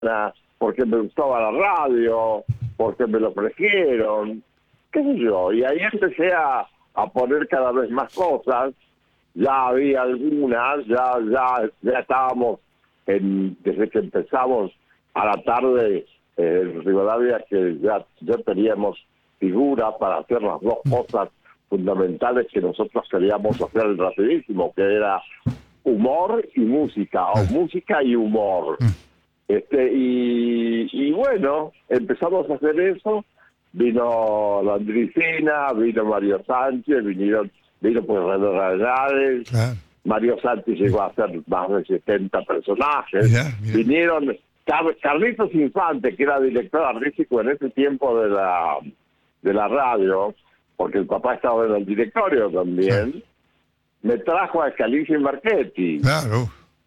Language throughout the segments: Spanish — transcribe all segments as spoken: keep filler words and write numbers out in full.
porque me gustaba la radio, porque me lo ofrecieron, qué sé yo, y ahí empecé a, a poner cada vez más cosas. Ya había algunas, ya ya ya estábamos en, desde que empezamos a la tarde eh, en Rivadavia, que ya, ya teníamos figura para hacer las dos cosas fundamentales que nosotros queríamos hacer rapidísimo, que era humor y música, o música y humor. Este y, y bueno, empezamos a hacer eso. Vino Landricina, vino Mario Sánchez, vinieron, vino pues René Reyes, claro. Mario Sánchez llegó a hacer más de setenta personajes. Mirá, mirá. Vinieron Car- Carlitos Infante, que era director artístico en ese tiempo de la de la radio, porque el papá estaba en el directorio también. Sí. Me trajo a Scalisi Marchetti. Claro.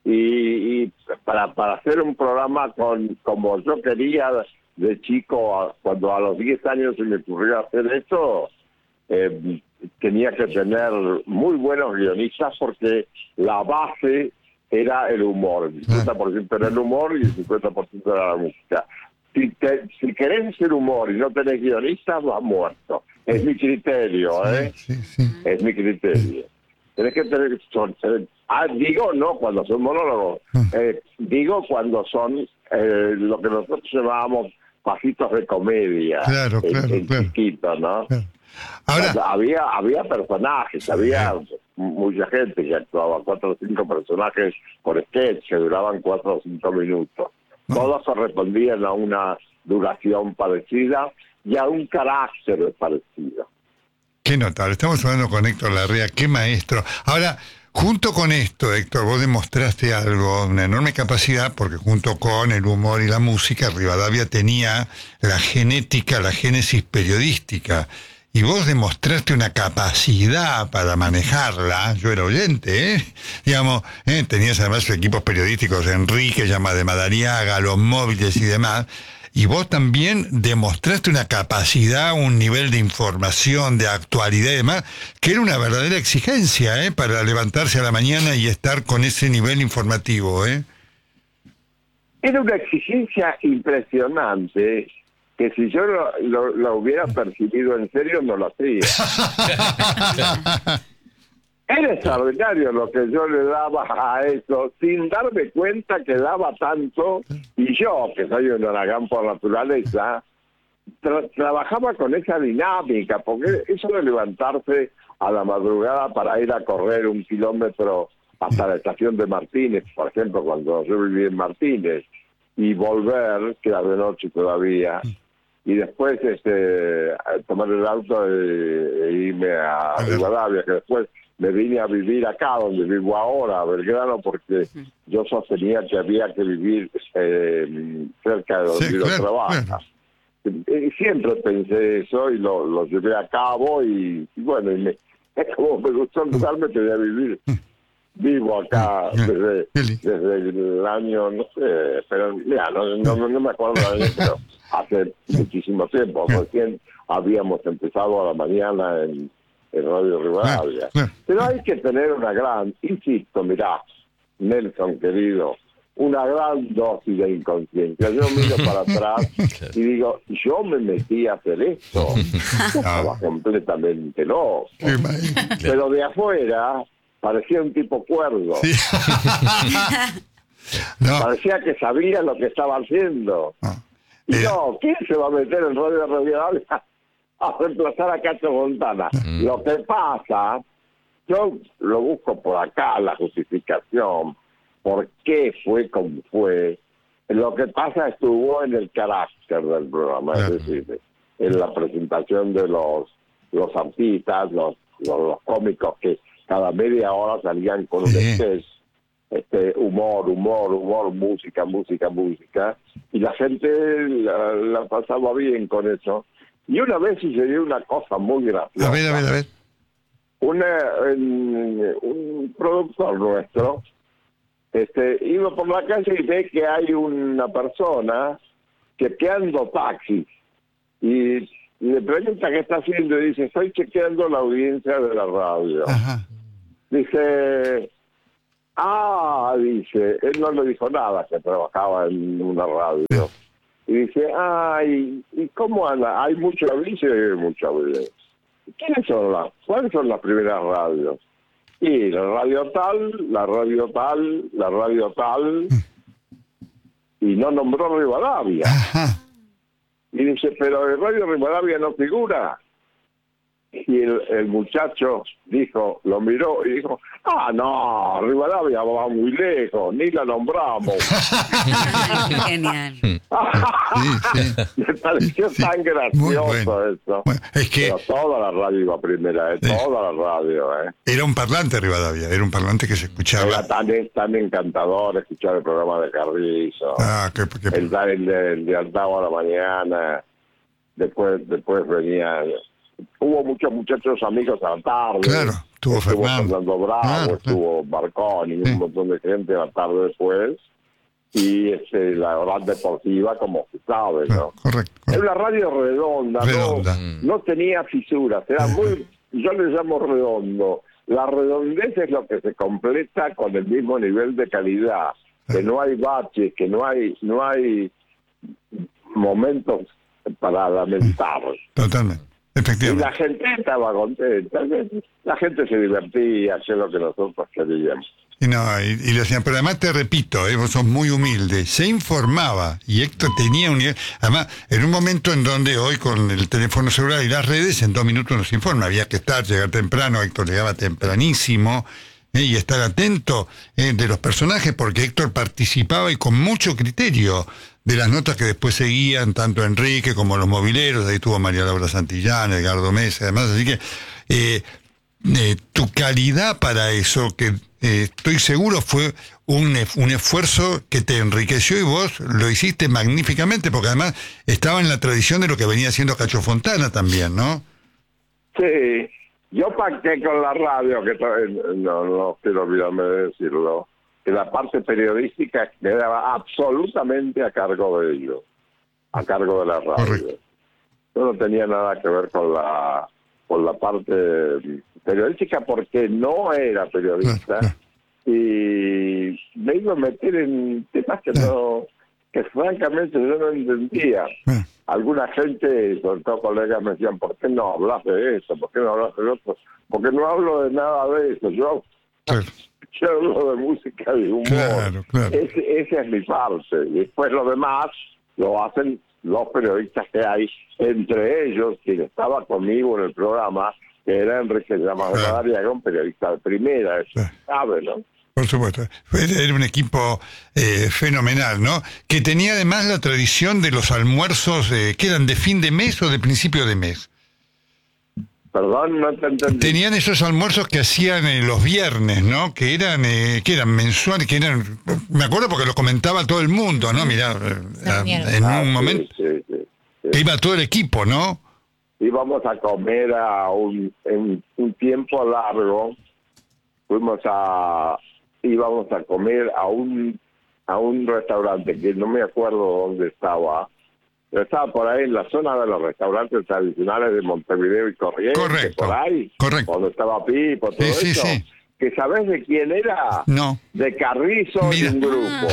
Y, y para para hacer un programa con como yo quería de chico, a, cuando a los diez años se me ocurrió hacer esto, eh, tenía que tener muy buenos guionistas, porque la base era el humor. El cincuenta por ciento era el humor y el cincuenta por ciento era la música. Si, te, si querés hacer humor y no tenés guionistas, vas muerto. Es mi criterio, ¿eh? Sí, sí, sí. Es mi criterio. Tenés que tener... Son, ah, digo no cuando son monólogos. Eh, digo cuando son eh, lo que nosotros llamábamos pasitos de comedia. Claro, en, claro, en claro. chiquito, ¿no? Claro. Ahora, había había personajes, sí, había mucha gente que actuaba, cuatro o cinco personajes por sketch que duraban cuatro o cinco minutos. No. Todos correspondían a una duración parecida y a un carácter parecido. Qué notable. Estamos hablando con Héctor Larrea, qué maestro. Ahora, junto con esto, Héctor, vos demostraste algo, una enorme capacidad, porque junto con el humor y la música, Rivadavia tenía la genética, la génesis periodística. Y vos demostraste una capacidad para manejarla. Yo era oyente, ¿eh? Digamos, ¿eh? Tenías además equipos periodísticos, Enrique, Llama de Madariaga, Los Móviles y demás. Y vos también demostraste una capacidad, un nivel de información, de actualidad y demás, que era una verdadera exigencia, ¿eh? Para levantarse a la mañana y estar con ese nivel informativo, ¿eh? Era una exigencia impresionante, que si yo lo, lo, lo hubiera percibido en serio, no lo hacía. Era extraordinario lo que yo le daba a eso, sin darme cuenta que daba tanto, y yo, que soy un huracán por naturaleza, tra- trabajaba con esa dinámica, porque eso de levantarse a la madrugada para ir a correr un kilómetro hasta la estación de Martínez, por ejemplo, cuando yo vivía en Martínez, y volver, que era de noche todavía, y después este tomar el auto e, e irme a Rivadavia, que después me vine a vivir acá donde vivo ahora, a Belgrano, porque yo sostenía que había que vivir eh, cerca de donde sí, uno claro, trabaja. Claro. Y siempre pensé eso y lo, lo llevé a cabo, y, y bueno, y me, es como me gustó el lugar, me quería vivir. Vivo acá desde, desde el año, no sé, pero mira, no, no, no me acuerdo del año, pero hace muchísimo tiempo. Recién habíamos empezado a la mañana en, en Radio Rivadavia. Pero hay que tener una gran, insisto, mirá, Nelson querido, una gran dosis de inconsciencia. Yo miro para atrás y digo, yo me metí a hacer esto. Yo estaba completamente loco. Pero de afuera parecía un tipo cuerdo. Sí. No. Parecía que sabía lo que estaba haciendo. No. Y no, ¿quién se va a meter en Radio Rivadavia a reemplazar a Cacho Fontana? Mm. Lo que pasa, yo lo busco por acá, la justificación, por qué fue como fue. Lo que pasa estuvo en el carácter del programa, es decir, en la presentación de los los artistas, los, los, los cómicos que cada media hora salían con un sí. sketch, este, humor, humor, humor, música, música, música, y la gente la, la pasaba bien con eso. Y una vez sucedió una cosa muy graciosa. A ver, a ver, a ver. Una, un, un productor nuestro este, iba por la calle y ve que hay una persona chequeando taxis, y le pregunta qué está haciendo, y dice, estoy chequeando la audiencia de la radio. Ajá. Dice, Ah, dice, él no le dijo nada, que trabajaba en una radio. Y dice, ay, ¿y cómo anda? Hay mucho, dice, mucha vida. ¿Quiénes son las, cuáles son las primeras radios? Y la radio tal, la radio tal, la radio tal, y no nombró Rivadavia. Ajá. Y dice, pero el radio Rivadavia no figura. Y el, el muchacho dijo, lo miró y dijo, ah, no, Rivadavia va muy lejos, ni la nombramos. Genial. Sí, sí. Me pareció Sí, tan muy gracioso bueno. eso. Bueno, es que Pero toda la radio iba primera, eh, Sí. toda la radio. Eh. era un parlante Rivadavia, era un parlante que se escuchaba. Era tan, tan encantador escuchar el programa de Carrizo. Ah, que, que- El, el, de, el de Altavo a la mañana. Después, después venía... Hubo muchos muchachos amigos a la tarde. Claro, estuvo estuvo Fernando. Fernando Bravo, Claro, claro. estuvo Marconi, Sí. un montón de gente a la tarde después. Y este, la hora deportiva, como se sabe, Claro, ¿no? correcto, Era correcto. una radio redonda, Redonda. No, no tenía fisuras, era muy, yo le llamo redondo. La redondez es lo que se completa con el mismo nivel de calidad, que no hay baches, que no hay, no hay momentos para lamentar. Totalmente, Y efectivamente. la gente estaba contenta, la gente se divertía, hacía lo que nosotros queríamos. Y no, y, y le decían, pero además te repito, eh, vos sos muy humilde, se informaba, y Héctor tenía un nivel, además, en un momento en donde hoy con el teléfono celular y las redes, en dos minutos nos informa, había que estar, llegar temprano, Héctor llegaba tempranísimo, eh, y estar atento eh, de los personajes, porque Héctor participaba y con mucho criterio de las notas que después seguían, tanto Enrique como los mobileros, ahí tuvo María Laura Santillán, Edgardo Mesa, además, así que eh, eh, tu calidad para eso, que eh, estoy seguro fue un, un esfuerzo que te enriqueció y vos lo hiciste magníficamente, porque además estaba en la tradición de lo que venía haciendo Cacho Fontana también, ¿no? Sí, yo pacté con la radio, que to- no, no quiero olvidarme de decirlo, que la parte periodística quedaba absolutamente a cargo de ellos, a cargo de la radio. Correcto. Yo no tenía nada que ver con la con la parte periodística porque no era periodista Claro, claro. y me iba a meter en temas que no, que francamente yo no entendía. Bueno, Alguna gente, sobre todo colegas, me decían, ¿por qué no hablas de eso? ¿Por qué no hablas de otro? Porque no hablo de nada de eso. Yo, claro, yo hablo de música y humor. claro, claro. Ese, esa es mi parte. Y después lo demás lo hacen los periodistas que hay, entre ellos, quien estaba conmigo en el programa, que era Enrique Llamadariaga, que era un periodista de primera, eso Claro. sabe, ¿no? Por supuesto. Era era un equipo eh, fenomenal, ¿no? Que tenía además la tradición de los almuerzos, eh, que eran de fin de mes o de principio de mes. Perdón, no te entendí. Tenían esos almuerzos que hacían eh, los viernes, ¿no? Que eran eh, que eran mensuales, que eran... Me acuerdo porque lo comentaba todo el mundo, ¿no? Mirá, eh, en Ah, un sí, momento sí, sí, sí. que iba todo el equipo, ¿no? Íbamos a comer a un, en un tiempo largo, fuimos a, íbamos a comer a un, a un restaurante que no me acuerdo dónde estaba, pero estaba por ahí en la zona de los restaurantes tradicionales de Montevideo y Corrientes, Correcto, por ahí, correcto. donde estaba Pipo, todo Sí, sí, eso, sí. que ¿sabés de quién era? No. De Carrizo y Mira. un grupo.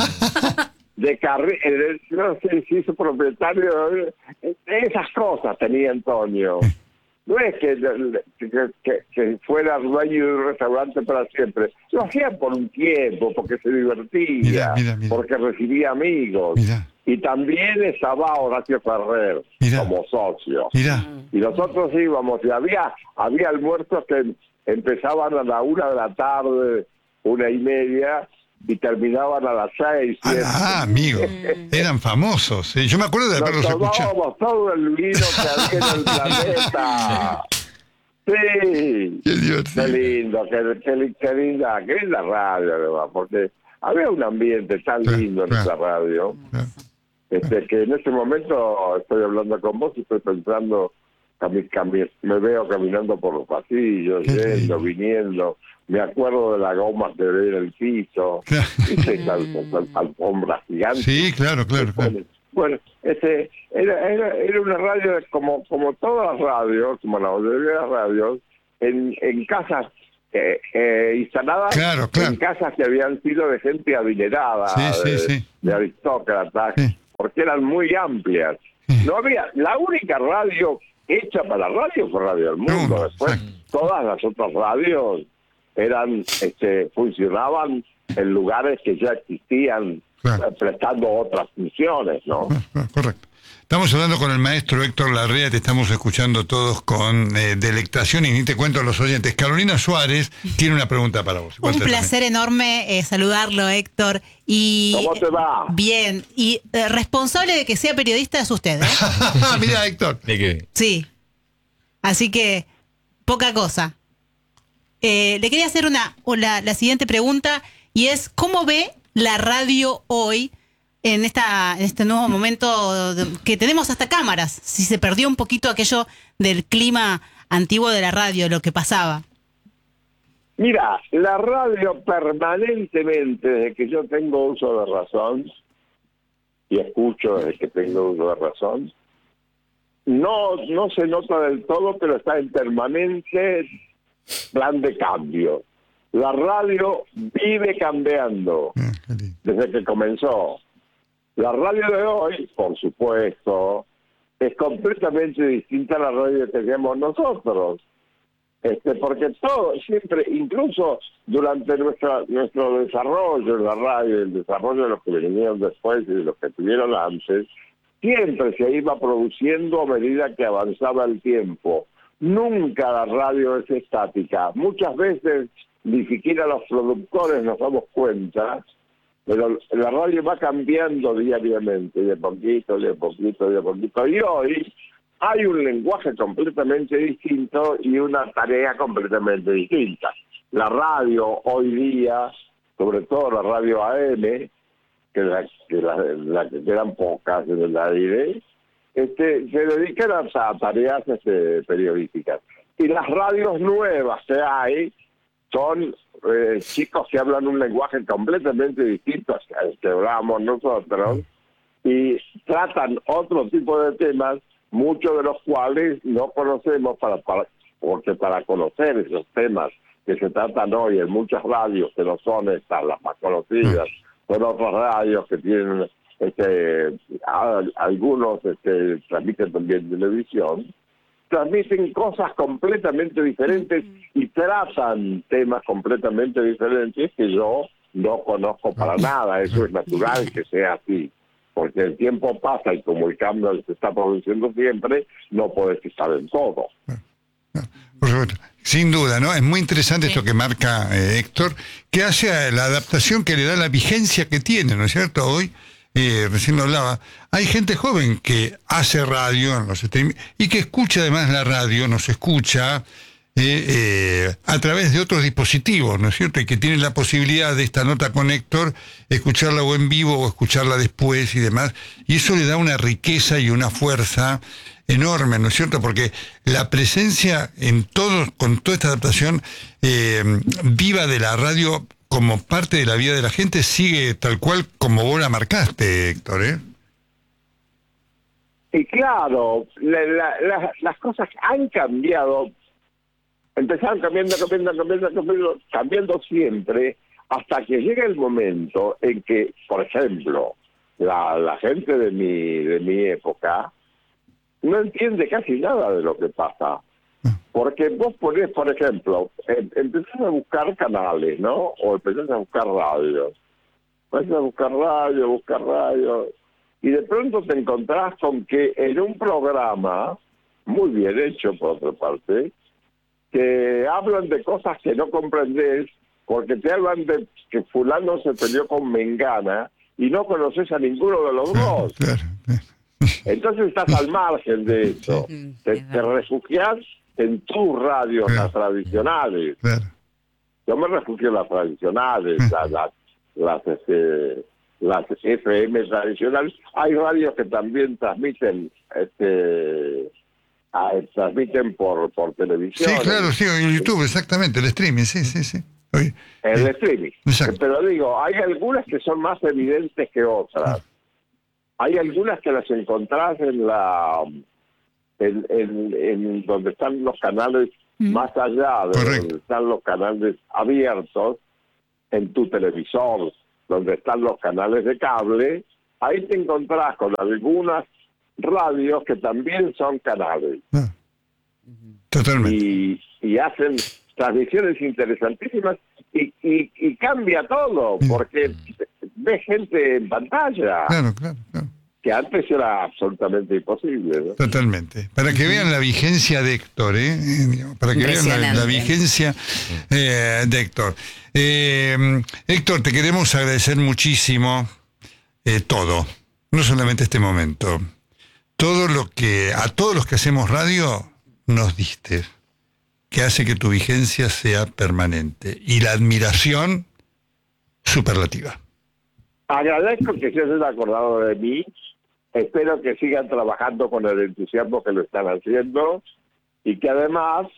De Carrizo, no sé si su propietario, esas cosas tenía Antonio. No es que, que, que, que fuera dueño de un restaurante para siempre. Lo hacía por un tiempo, porque se divertía, Mira, mira, mira. porque recibía amigos. Mira, Y también estaba Horacio Ferrer Mira. como socio. mira. Y nosotros íbamos, y había, había almuerzos que empezaban a la una de la tarde, una y media, y terminaban a las seis. Ah, siete. ah, amigo. Eran famosos. eh. Yo me acuerdo de Nos haberlos escuchado. tomábamos todo el vino que había en el planeta. Sí. Qué Qué divertido. lindo, qué, qué, qué linda, qué linda radio, además, porque había un ambiente tan Claro, lindo en claro. esa radio, Claro. este, que en este momento estoy hablando con vos y estoy pensando, cami, cami, me veo caminando por los pasillos, Qué yendo, lindo. viniendo, me acuerdo de la goma que ve en el piso, Claro. ¿viste? Esas esas alfombras gigantes. Sí, claro, claro, claro. Bueno, este, era, era, era una radio como como todas las radios, como la mayoría de las radios, en, en casas eh, eh, instaladas claro, claro. en casas que habían sido de gente adinerada, Sí, sí, de, sí. de aristócratas, Sí. porque eran muy amplias. Sí. No había, la única radio hecha para radio fue Radio del Mundo. No, Después exacto. todas las otras radios eran, este, funcionaban en lugares que ya existían, Claro. eh, prestando otras funciones, ¿no? Ah, ah, correcto. Estamos hablando con el maestro Héctor Larrea, te estamos escuchando todos con eh, delectación y ni te cuento a los oyentes. Carolina Suárez tiene una pregunta para vos. Un Cuéntame. placer enorme eh, saludarlo, Héctor. Y ¿Cómo te va? bien, y eh, responsable de que sea periodista es usted, ¿eh? Mira, Héctor. ¿De qué? Sí. Así que, poca cosa. Eh, le quería hacer una, la, la siguiente pregunta, y es, ¿cómo ve la radio hoy en esta en este nuevo momento de, que tenemos hasta cámaras? Si se perdió un poquito aquello del clima antiguo de la radio, lo que pasaba. Mira, la radio permanentemente, desde que yo tengo uso de razón, y escucho desde que tengo uso de razón, no, no se nota del todo, pero está en permanente plan de cambio. La radio vive cambiando Ah, qué lindo. desde que comenzó. La radio de hoy, por supuesto, es completamente distinta a la radio que teníamos nosotros. Este, porque todo, siempre, incluso durante nuestra, nuestro desarrollo en la radio, el desarrollo de los que vinieron después y de los que tuvieron antes, siempre se iba produciendo a medida que avanzaba el tiempo. Nunca la radio es estática. Muchas veces ni siquiera los productores nos damos cuenta, pero la radio va cambiando diariamente, de poquito, de poquito, de poquito. Y hoy hay un lenguaje completamente distinto y una tarea completamente distinta. La radio hoy día, sobre todo la radio A M, que, la, que, la, la que quedan pocas en el aire, este, se dedican a, a tareas este, periodísticas. Y las radios nuevas que hay son eh, chicos que hablan un lenguaje completamente distinto al que hablamos nosotros y tratan otro tipo de temas, muchos de los cuales no conocemos, para, para porque para conocer esos temas que se tratan hoy en muchas radios que no son estas las más conocidas, son otras radios que tienen este a, algunos este, transmiten también televisión, transmiten cosas completamente diferentes y tratan temas completamente diferentes que yo no conozco para nada. Eso es natural que sea así, porque el tiempo pasa y como el cambio se está produciendo siempre, no puedes estar en todo. Por supuesto. Sin duda, ¿no? Es muy interesante esto que marca eh, Héctor, que hace la adaptación que le da la vigencia que tiene, ¿no es cierto? Hoy, eh, recién lo hablaba, hay gente joven que hace radio en los stream y que escucha además la radio, nos escucha eh, eh, a través de otros dispositivos, ¿no es cierto? Y que tiene la posibilidad de esta nota con Héctor, escucharla o en vivo o escucharla después y demás. Y eso le da una riqueza y una fuerza enorme, ¿no es cierto? Porque la presencia en todo, con toda esta adaptación eh, viva de la radio como parte de la vida de la gente, sigue tal cual como vos la marcaste, Héctor, ¿eh? Y claro, la, la, la, las cosas han cambiado, empezaron cambiando, cambiando, cambiando, cambiando, cambiando siempre, hasta que llega el momento en que, por ejemplo, la, la gente de mi, de mi época no entiende casi nada de lo que pasa. Porque vos ponés, por ejemplo, em, empezás a buscar canales, ¿no? O empezás a buscar radios. Empezás a buscar radio, buscar radio. Y de pronto te encontrás con que en un programa, muy bien hecho por otra parte, que hablan de cosas que no comprendés, porque te hablan de que fulano se peleó con Mengana y no conoces a ninguno de los dos. Claro, claro. Entonces estás al margen de eso. Sí, Te, es te verdad. refugias en tus radios, Claro. las tradicionales. Claro. Yo me refugio en las tradicionales, Mm. las, las, las, este, las F M tradicionales. Hay radios que también transmiten este ah, transmiten por, por televisión. Sí, claro, sí, en YouTube, exactamente, el streaming, sí, sí, sí. Oye, El eh, streaming. Exacto. Pero digo, hay algunas que son más evidentes que otras. Hay algunas que las encontrás en la en, en, en donde están los canales Mm. más allá de Correcto. donde están los canales abiertos, en tu televisor, donde están los canales de cable, ahí te encontrás con algunas radios que también son canales. Ah, totalmente. Y, y hacen transmisiones interesantísimas y, y, y cambia todo, porque ves gente en pantalla, Claro, claro, claro. que antes era absolutamente imposible, ¿no? Totalmente. Para que vean la vigencia de Héctor, ¿eh? Eh, Para que vean la, la Impresionante. vigencia eh, de Héctor. Eh, Héctor, te queremos agradecer muchísimo eh, todo, no solamente este momento, todo lo que, a todos los que hacemos radio, nos diste, que hace que tu vigencia sea permanente y la admiración superlativa. Agradezco que se hayan acordado de mí. Espero que sigan trabajando con el entusiasmo que lo están haciendo y que además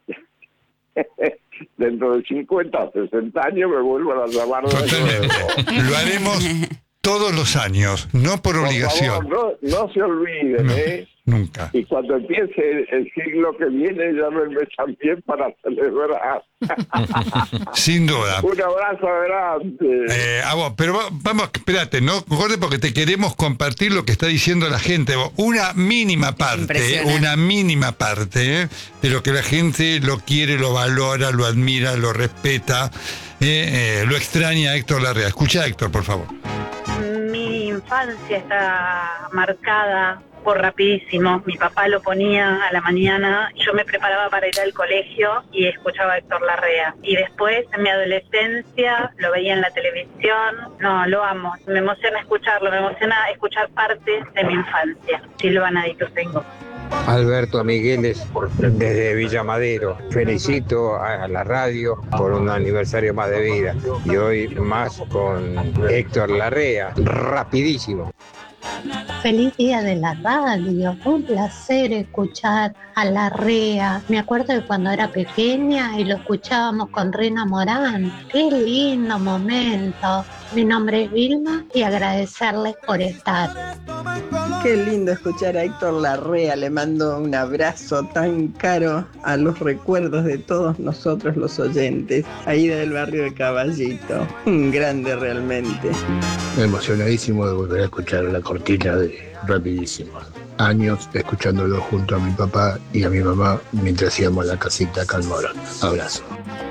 dentro de cincuenta o sesenta años me vuelvan a llamar de Totalmente. nuevo. Lo haremos todos los años, no por Por obligación. favor, no, no se olviden, No, ¿eh? nunca. Y cuando empiece el, el siglo que viene, llámenme también para celebrar. Sin duda. Un abrazo grande. Eh, a vos, pero va- vamos, espérate, no corte porque te queremos compartir lo que está diciendo la gente. Vos, una mínima parte, Impresionante. una mínima parte eh, de lo que la gente lo quiere, lo valora, lo admira, lo respeta, eh, eh, lo extraña a Héctor Larrea. Escucha a Héctor, por favor. Mi infancia está marcada por Rapidísimo. Mi papá lo ponía a la mañana, yo me preparaba para ir al colegio y escuchaba a Héctor Larrea. Y después, en mi adolescencia, lo veía en la televisión. No, lo amo. Me emociona escucharlo, me emociona escuchar parte de mi infancia. Silvana Di tengo. Alberto Migueles desde Villa Madero. Felicito a la radio por un aniversario más de vida y hoy más con Héctor Larrea. Rapidísimo. Feliz día de la radio, un placer escuchar a Larrea. Me acuerdo de cuando era pequeña y lo escuchábamos con Rina Morán. Qué lindo momento. Mi nombre es Vilma y agradecerles por estar. Qué lindo escuchar a Héctor Larrea. Le mando un abrazo tan caro a los recuerdos de todos nosotros los oyentes. Ahí del barrio de Caballito. Un grande realmente. Emocionadísimo de volver a escuchar la cortina de Rapidísimo. Años escuchándolo junto a mi papá y a mi mamá mientras íbamos a la casita acá en Morón. Abrazo.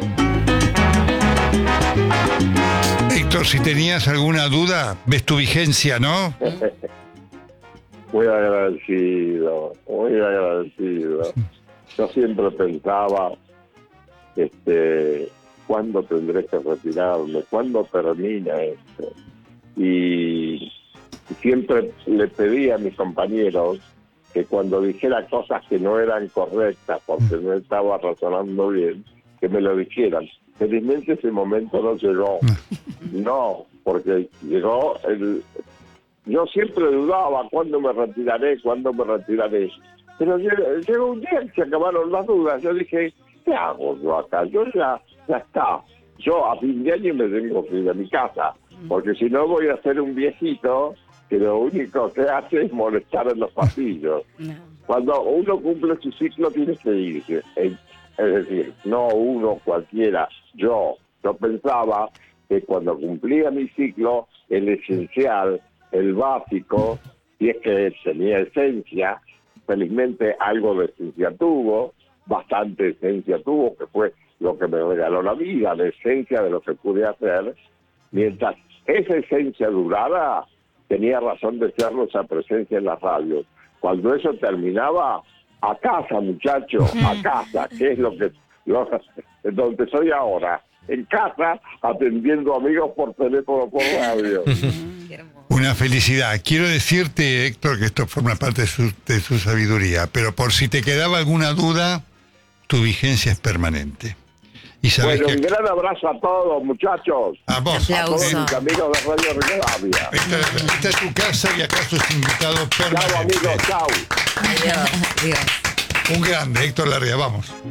Héctor, si tenías alguna duda, ves tu vigencia, ¿no? Muy agradecido, muy agradecido. Yo siempre pensaba, este, ¿cuándo tendré que retirarme? ¿Cuándo termina esto? Y siempre le pedí a mis compañeros que cuando dijera cosas que no eran correctas, porque no estaba razonando bien, que me lo dijeran. Felizmente ese momento no llegó. No, porque llegó el... Yo siempre dudaba cuándo me retiraré, cuándo me retiraré. Pero lle- llegó un día que se acabaron las dudas. Yo dije, ¿qué hago yo acá? Yo ya, ya está. Yo a fin de año me tengo que ir a mi casa, porque si no voy a ser un viejito que lo único que hace es molestar en los pasillos. No. Cuando uno cumple su ciclo tiene que irse. Es es decir, no uno cualquiera, yo. Yo pensaba que cuando cumplía mi ciclo, el esencial, el básico, si es que tenía esencia, felizmente algo de esencia tuvo, bastante esencia tuvo, que fue lo que me regaló la vida, la esencia de lo que pude hacer. Mientras esa esencia durara, tenía razón de serlo esa presencia en las radios. Cuando eso terminaba, a casa, muchachos, a casa, que es lo que lo, donde soy ahora, en casa, atendiendo amigos por teléfono, por radio. Qué hermoso. Una felicidad. Quiero decirte, Héctor, que esto forma parte de su, de su sabiduría, pero por si te quedaba alguna duda, tu vigencia es permanente. Y sabes Bueno, un que gran abrazo a todos, muchachos. a vos, A todos Aplauso. mis amigos de Radio Rivadavia. esta, esta es tu casa y acá sos invitado Chao, permanente. amigos, chao. Adiós. Dios. Un grande, Héctor Larrea, vamos.